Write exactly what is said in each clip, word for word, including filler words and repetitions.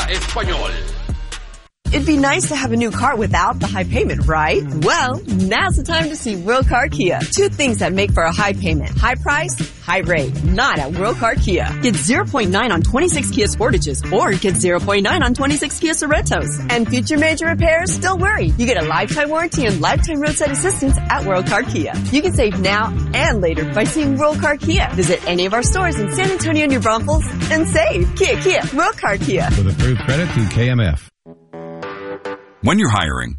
Español. It'd be nice to have a new car without the high payment, right? Well, now's the time to see World Car Kia. Two things that make for a high payment. High price, high rate. Not at World Car Kia. Get zero point nine on twenty-six Kia Sportages or get zero point nine on twenty-six Kia Sorrentos. And future major repairs, don't worry. You get a lifetime warranty and lifetime roadside assistance at World Car Kia. You can save now and later by seeing World Car Kia. Visit any of our stores in San Antonio, New Braunfels and save. Kia, Kia, World Car Kia. With approved credit through K M F. When you're hiring,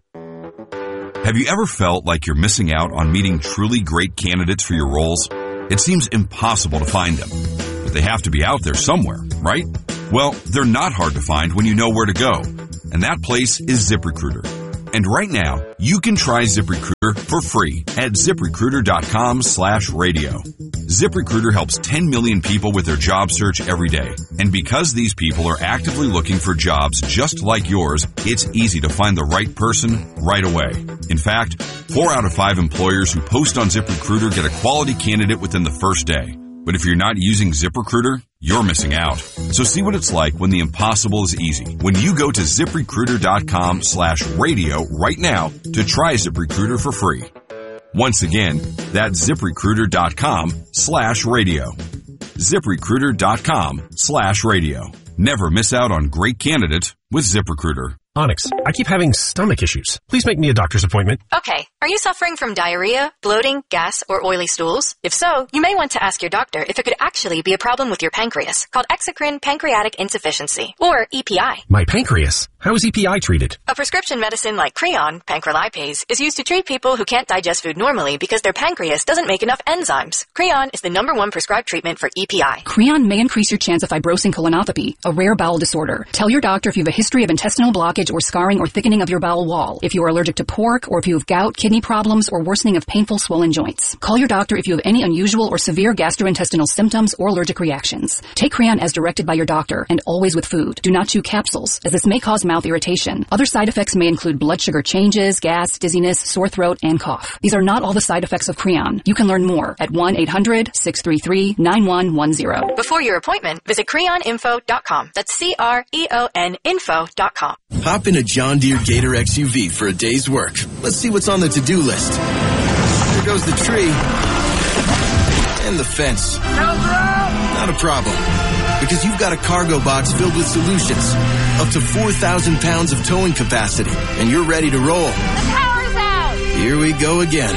have you ever felt like you're missing out on meeting truly great candidates for your roles? It seems impossible to find them, but they have to be out there somewhere, right? Well, they're not hard to find when you know where to go, and that place is ZipRecruiter. And right now, you can try ZipRecruiter for free at ZipRecruiter.com slash radio. ZipRecruiter helps ten million people with their job search every day. And because these people are actively looking for jobs just like yours, it's easy to find the right person right away. In fact, four out of five employers who post on ZipRecruiter get a quality candidate within the first day. But if you're not using ZipRecruiter, you're missing out. So see what it's like when the impossible is easy. When you go to ZipRecruiter.com slash radio right now to try ZipRecruiter for free. Once again, that's ZipRecruiter.com slash radio. ZipRecruiter.com slash radio. Never miss out on great candidates with ZipRecruiter. Onyx, I keep having stomach issues. Please make me a doctor's appointment. Okay. Are you suffering from diarrhea, bloating, gas, or oily stools? If so, you may want to ask your doctor if it could actually be a problem with your pancreas, called exocrine pancreatic insufficiency, or E P I. My pancreas? How is E P I treated? A prescription medicine like Creon, pancrelipase, is used to treat people who can't digest food normally because their pancreas doesn't make enough enzymes. Creon is the number one prescribed treatment for E P I. Creon may increase your chance of fibrosing colonopathy, a rare bowel disorder. Tell your doctor if you have a history of intestinal blockage or scarring or thickening of your bowel wall, if you are allergic to pork, or if you have gout, kidney problems, or worsening of painful swollen joints. Call your doctor if you have any unusual or severe gastrointestinal symptoms or allergic reactions. Take Creon as directed by your doctor and always with food. Do not chew capsules, as this may cause mouth irritation. Other side effects may include blood sugar changes, gas, dizziness, sore throat, and cough. These are not all the side effects of Creon. You can learn more at one eight hundred six three three nine one one zero. Before your appointment, visit creon info dot com. That's C R E O N info dot com. Hop in a John Deere Gator X U V for a day's work. Let's see what's on the to-do list. There goes the tree. And the fence. Not a problem. Because you've got a cargo box filled with solutions. Up to four thousand pounds of towing capacity. And you're ready to roll. The power's out! Here we go again.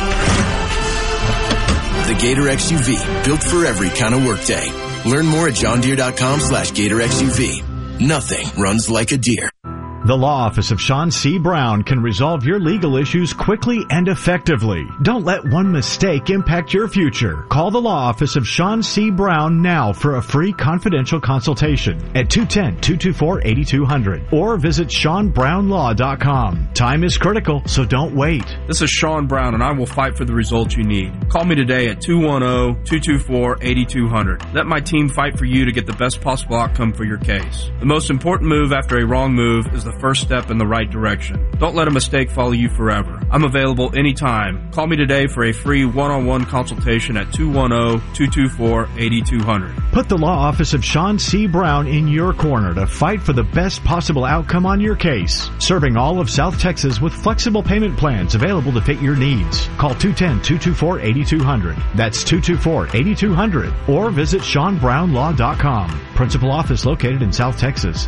The Gator X U V. Built for every kind of workday. Learn more at johndeere.com slash Gator X U V. Nothing runs like a deer. The law office of Sean C. Brown can resolve your legal issues quickly and effectively. Don't let one mistake impact your future. Call the law office of Sean C. Brown now for a free confidential consultation at two one zero, two two four, eight two zero zero or visit sean brown law dot com. Time is critical, so don't wait. This is Sean Brown, and I will fight for the results you need. Call me today at two one zero, two two four, eight two zero zero. Let my team fight for you to get the best possible outcome for your case. The most important move after a wrong move is the first step in the right direction. Don't let a mistake follow you forever. I'm available anytime. Call me today for a free one-on-one consultation at two one zero, two two four, eight two zero zero. Put the law office of Sean C. Brown in your corner to fight for the best possible outcome on your case. Serving all of South Texas with flexible payment plans available to fit your needs. Call two one zero, two two four, eight two zero zero. That's two two four, eight two zero zero. Or visit sean brown law dot com. Principal office located in South Texas.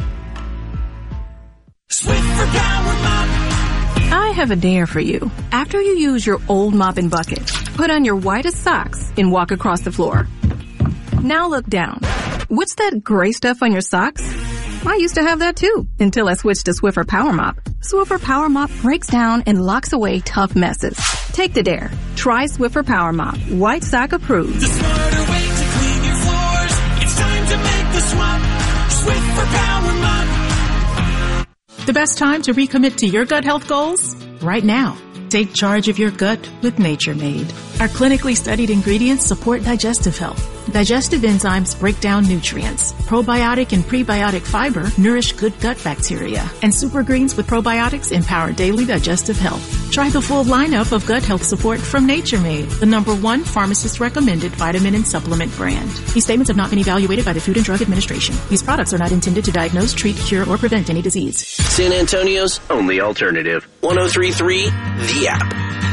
Swiffer Power Mop. I have a dare for you. After you use your old mopping bucket, put on your whitest socks and walk across the floor. Now look down. What's that gray stuff on your socks? I used to have that too, until I switched to Swiffer Power Mop. Swiffer Power Mop breaks down and locks away tough messes. Take the dare. Try Swiffer Power Mop. White sock approved. The smarter way to clean your floors. It's time to make the swap. Swiffer Power Mop. The best time to recommit to your gut health goals? Right now. Take charge of your gut with Nature Made. Our clinically studied ingredients support digestive health, Digestive enzymes break down nutrients. Probiotic and prebiotic fiber nourish good gut bacteria. And Super Greens with probiotics empower daily digestive health. Try the full lineup of gut health support from Nature Made, the number one pharmacist-recommended vitamin and supplement brand. These statements have not been evaluated by the Food and Drug Administration. These products are not intended to diagnose, treat, cure, or prevent any disease. San Antonio's only alternative. one oh three point three The App.